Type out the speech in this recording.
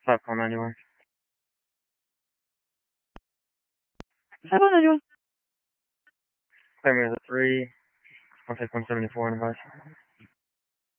5 call 91. 5 call 91. Clear me as a 3. I'll take 174 on advice.